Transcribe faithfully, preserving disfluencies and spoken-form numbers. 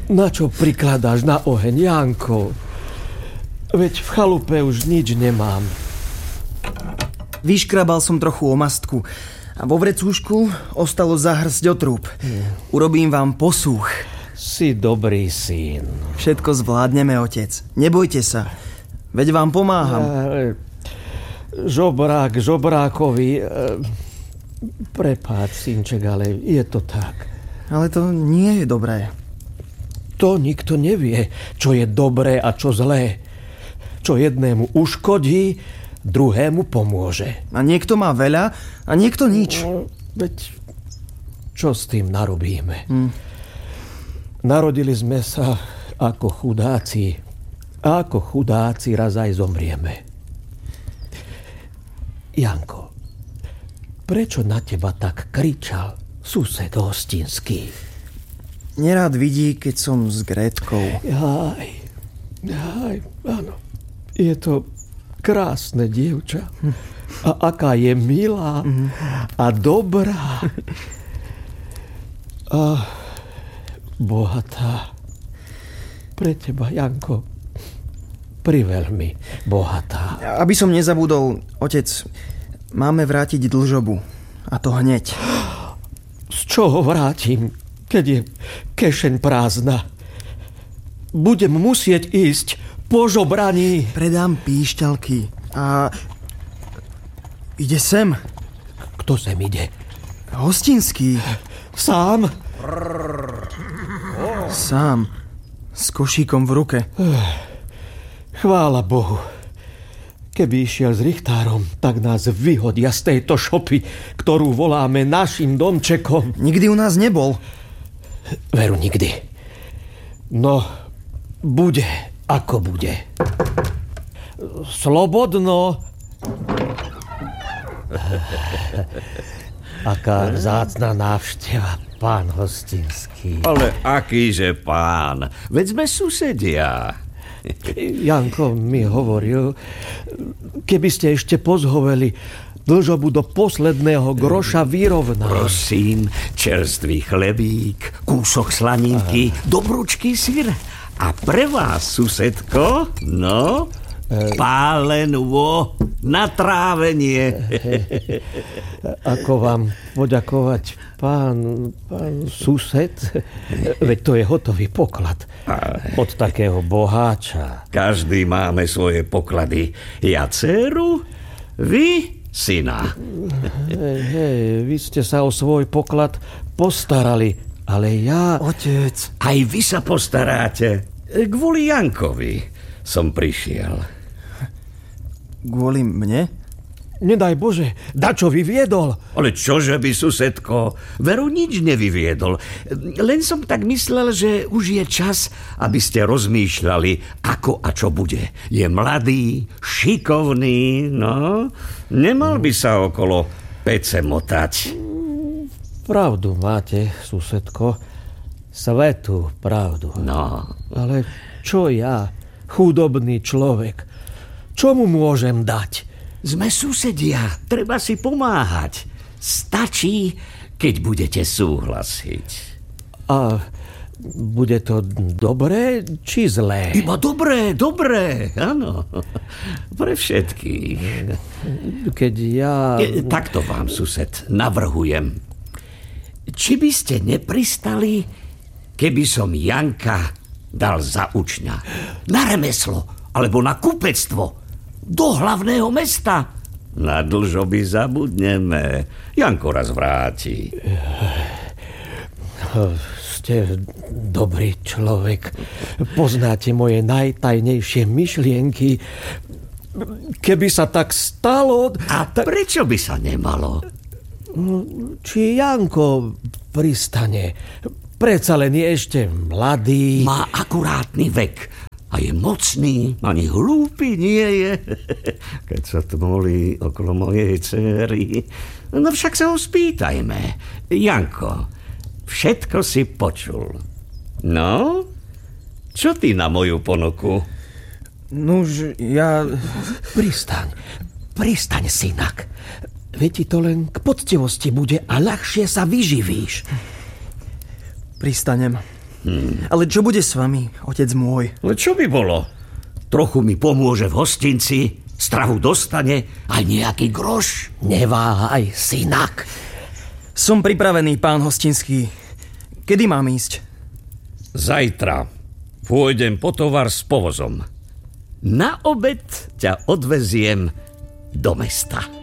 Na čo prikladáš na oheň, Janko? Veď v chalupe už nič nemám. Vyškrabal som trochu omastku a vo vrecúšku ostalo zahrsť otrúb. Hmm. Urobím vám posúch. Si dobrý syn. Všetko zvládneme, otec. Nebojte sa. Veď vám pomáham. Žobrák žobrákovi. Prepáč, synček, ale je to tak. Ale to nie je dobré. To nikto nevie, čo je dobré a čo zlé. Čo jednému uškodí, druhému pomôže. A niekto má veľa a niekto nič. No, veď čo s tým narobíme? Hm. Narodili sme sa ako chudáci a ako chudáci raz aj zomrieme. Janko, prečo na teba tak kričal sused hostinský? Nerád vidí, keď som s Grétkou. Jaj, jaj, áno. Je to krásne dievča. A aká je milá a dobrá. A bohatá. Pre teba, Janko, priveľmi bohatá. Aby som nezabudol, otec, máme vrátiť dlžobu. A to hneď. Z čoho vrátim, keď je kešeň prázdna? Budem musieť ísť po žobraní. Predám píšťalky a ide sem. Kto sem ide? Hostinský. Sám? Sám. S košíkom v ruke. Chvála Bohu. Keby išiel s richtárom, tak nás vyhodia z tejto šopy, ktorú voláme našim domčekom. Nikdy u nás nebol. Veru, nikdy. No, bude, ako bude. Slobodno. Aká vzácna návšteva, pán hostinský. Ale akýže pán? Veď sme susedia. Janko mi hovoril, keby ste ešte pozhoveli, dlžobu do posledného groša vyrovná. Prosím, čerstvý chlebík, kúsok slaninky, dobrúčký syr. A pre vás, susedko, no, pálenvo na trávenie. Ako vám poďakovať, pán, pán sused? Veď to je hotový poklad od takého boháča. Každý máme svoje poklady. Ja dceru, vy syna. Hej, hej, vy ste sa o svoj poklad postarali, ale ja... Otec. Aj vy sa postaráte. Kvôli Jankovi som prišiel. Kvôli mne? Nedaj Bože, dačo vyviedol. Ale čože by, susedko? Veru nič nevyviedol. Len som tak myslel, že už je čas, aby ste rozmýšľali, ako a čo bude. Je mladý, šikovný, no. Nemal by sa okolo pece motať. Pravdu máte, susedko. Svetú pravdu. No. Ale čo ja, chudobný človek, čo mu môžem dať? Sme susedia, treba si pomáhať. Stačí, keď budete súhlasiť. A bude to dobré, či zlé? Iba dobré, dobré, áno. Pre všetkých. Keď ja... E, takto vám, sused, navrhujem. Či by ste nepristali, keby som Janka dal za učňa? Na remeslo, alebo na kupectvo. Do hlavného mesta. Na dlžoby zabudneme. Janko raz vráti. Ste dobrý človek. Poznáte moje najtajnejšie myšlienky. Keby sa tak stalo... A ta... prečo by sa nemalo? Či Janko pristane? Predsa len je ešte mladý. Má akurátny vek. A je mocný, ani hlúpy nie je. Keď sa tmolí okolo mojej dcery. No však sa ho spýtajme. Janko, všetko si počul. No? Čo ty na moju ponuku? Nuž, ja... Pristaň, pristaň, synak. Veď ti to len k poctivosti bude a ľahšie sa vyživíš. Pristanem. Hmm. Ale čo bude s vami, otec môj? Ale čo by bolo? Trochu mi pomôže v hostinci, stravu dostane aj nejaký groš. Neváhaj, synak. Som pripravený, pán hostinský. Kedy mám ísť? Zajtra pôjdem po tovar s povozom. Na obed ťa odveziem do mesta.